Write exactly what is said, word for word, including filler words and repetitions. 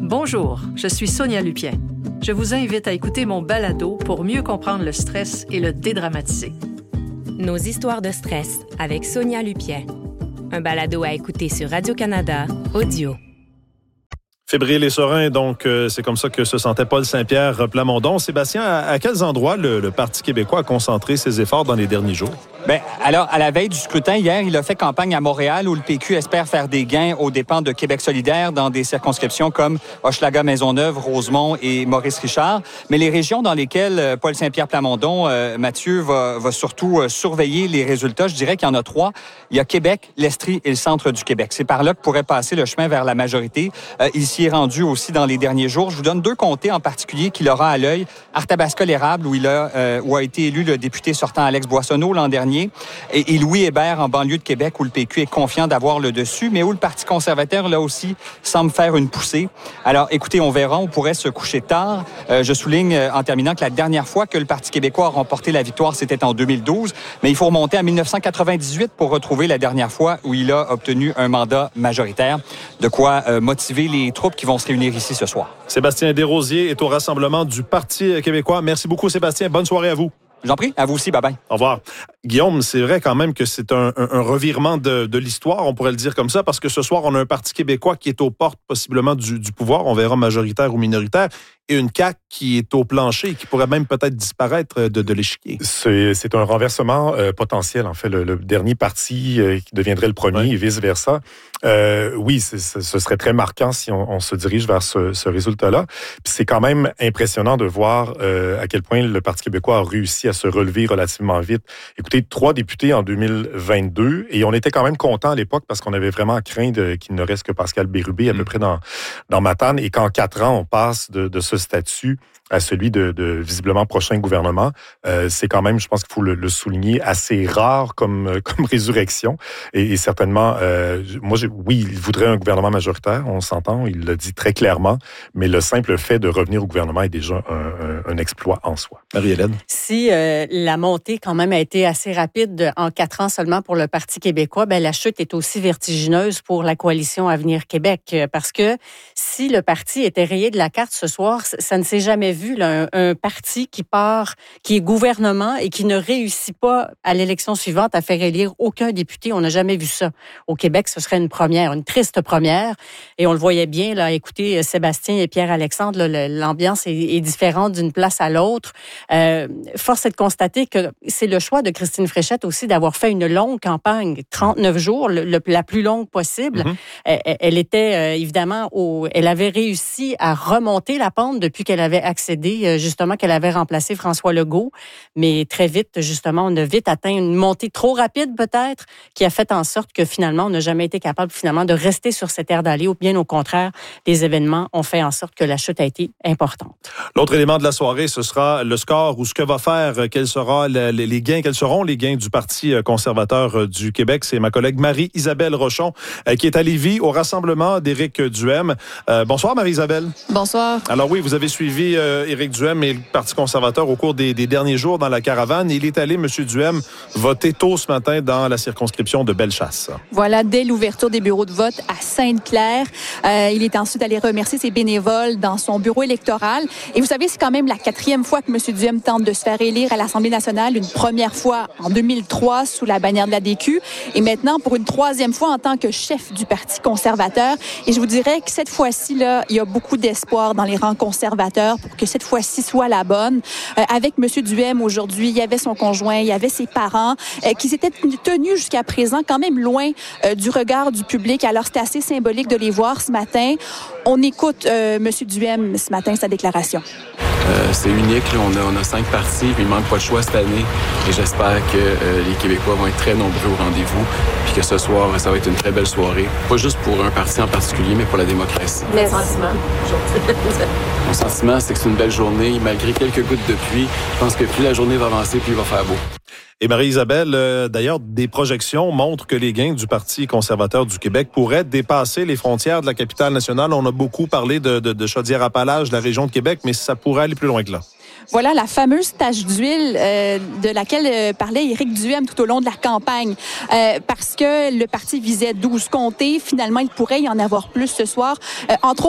Bonjour, je suis Sonia Lupien. Je vous invite à écouter mon balado pour mieux comprendre le stress et le dédramatiser. Nos histoires de stress avec Sonia Lupien. Un balado à écouter sur Radio-Canada, audio. Fébrile et serein, donc euh, c'est comme ça que se sentait Paul Saint-Pierre Plamondon. Sébastien, à, à quels endroits le, le Parti québécois a concentré ses efforts dans les derniers jours? Bien, alors, à la veille du scrutin, hier, il a fait campagne à Montréal où le P Q espère faire des gains aux dépens de Québec solidaire dans des circonscriptions comme Hochelaga-Maisonneuve, Rosemont et Maurice-Richard. Mais les régions dans lesquelles Paul Saint-Pierre Plamondon, euh, Mathieu, va, va surtout euh, surveiller les résultats, je dirais qu'il y en a trois. Il y a Québec, l'Estrie et le centre du Québec. C'est par là que pourrait passer le chemin vers la majorité. Euh, il s'y est rendu aussi dans les derniers jours. Je vous donne deux comtés en particulier qu'il aura à l'œil. Arthabasca-l'Érable, où, il a, euh, où a été élu le député sortant Alex Boissonneau l'an dernier. Et, et Louis Hébert en banlieue de Québec où le P Q est confiant d'avoir le dessus, mais où le Parti conservateur, là aussi, semble faire une poussée. Alors, écoutez, on verra, on pourrait se coucher tard. Euh, je souligne euh, en terminant que la dernière fois que le Parti québécois a remporté la victoire, c'était en deux mille douze, mais il faut remonter à dix-neuf cent quatre-vingt-dix-huit pour retrouver la dernière fois où il a obtenu un mandat majoritaire. De quoi euh, motiver les troupes qui vont se réunir ici ce soir. Sébastien Desrosiers est au rassemblement du Parti québécois. Merci beaucoup, Sébastien. Bonne soirée à vous. J'en prie, à vous aussi, bye-bye. Au revoir. Guillaume, c'est vrai quand même que c'est un, un, un revirement de, de l'histoire, on pourrait le dire comme ça, parce que ce soir, on a un Parti québécois qui est aux portes possiblement du, du pouvoir, on verra majoritaire ou minoritaire, et une C A Q qui est au plancher et qui pourrait même peut-être disparaître de, de l'échiquier. C'est, c'est un renversement euh, potentiel, en fait. Le, le dernier parti euh, qui deviendrait le premier oui. et vice-versa. Euh, oui, c'est, ce serait très marquant si on, on se dirige vers ce, ce résultat-là. Puis c'est quand même impressionnant de voir euh, à quel point le Parti québécois a réussi à se relever relativement vite. Écoutez, trois députés en deux mille vingt-deux, et on était quand même contents à l'époque parce qu'on avait vraiment craint de, qu'il ne reste que Pascal Bérubé à mmh. peu près dans, dans Matane, et qu'en quatre ans, on passe de, de ce statut à celui de, de visiblement prochain gouvernement. Euh, c'est quand même, je pense qu'il faut le, le souligner, assez rare comme, comme résurrection. Et, et certainement, euh, moi, j'ai, oui, il voudrait un gouvernement majoritaire, on s'entend, il l'a dit très clairement, mais le simple fait de revenir au gouvernement est déjà un, un, un exploit en soi. Marie-Hélène? Si euh, la montée quand même a été assez rapide de, en quatre ans seulement pour le Parti québécois, ben la chute est aussi vertigineuse pour la coalition Avenir Québec, parce que si le parti était rayé de la carte ce soir, ça ne s'est jamais vu. Vu, là, un, un parti qui part, qui est gouvernement et qui ne réussit pas à l'élection suivante à faire élire aucun député. On n'a jamais vu ça. Au Québec, ce serait une première, une triste première. Et on le voyait bien, là, écoutez, Sébastien et Pierre-Alexandre, là, l'ambiance est, est différente d'une place à l'autre. Euh, force est de constater que c'est le choix de Christine Fréchette aussi d'avoir fait une longue campagne, trente-neuf jours, le, le, la plus longue possible. Mm-hmm. Elle, elle était, euh, évidemment, au, elle avait réussi à remonter la pente depuis qu'elle avait accès justement qu'elle avait remplacé François Legault, mais très vite, justement, on a vite atteint une montée trop rapide peut-être, qui a fait en sorte que finalement, on n'a jamais été capable finalement de rester sur cette aire d'aller, ou bien au contraire, les événements ont fait en sorte que la chute a été importante. L'autre élément de la soirée, ce sera le score ou ce que va faire, quels seront les gains, quels seront les gains du Parti conservateur du Québec. C'est ma collègue Marie-Isabelle Rochon qui est à Lévis au rassemblement d'Éric Duhem. Euh, bonsoir Marie-Isabelle. Bonsoir. Alors oui, vous avez suivi euh, Éric Duhem et le Parti conservateur au cours des, des derniers jours dans la caravane. Il est allé, M. Duhem, voter tôt ce matin dans la circonscription de Bellechasse. Voilà, dès l'ouverture des bureaux de vote à Sainte-Claire. Euh, il est ensuite allé remercier ses bénévoles dans son bureau électoral. Et vous savez, c'est quand même la quatrième fois que M. Duhem tente de se faire élire à l'Assemblée nationale. Une première fois en deux mille trois sous la bannière de la D Q. Et maintenant, pour une troisième fois en tant que chef du Parti conservateur. Et je vous dirais que cette fois-ci, là, il y a beaucoup d'espoir dans les rangs conservateurs pour que cette fois-ci soit la bonne. Euh, avec M. Duhem, aujourd'hui, il y avait son conjoint, il y avait ses parents euh, qui s'étaient tenus jusqu'à présent quand même loin euh, du regard du public. Alors, c'était assez symbolique de les voir ce matin. On écoute euh, M. Duhem ce matin, sa déclaration. Euh, c'est unique, là. On, a, on a cinq partis, puis il manque pas de choix cette année. Et j'espère que euh, les Québécois vont être très nombreux au rendez-vous, puis que ce soir, ça va être une très belle soirée. Pas juste pour un parti en particulier, mais pour la démocratie. Mes sentiments. Mon sentiment, c'est que c'est une belle journée. Malgré quelques gouttes de pluie, je pense que plus la journée va avancer, plus il va faire beau. Et Marie-Isabelle, euh, d'ailleurs, des projections montrent que les gains du Parti conservateur du Québec pourraient dépasser les frontières de la capitale nationale. On a beaucoup parlé de, de, de Chaudière-Appalaches, de la région de Québec, mais ça pourrait aller plus loin que là. Voilà la fameuse tache d'huile euh, de laquelle euh, parlait Éric Duhem tout au long de la campagne. Euh, parce que le parti visait douze comtés, finalement, il pourrait y en avoir plus ce soir. Euh, entre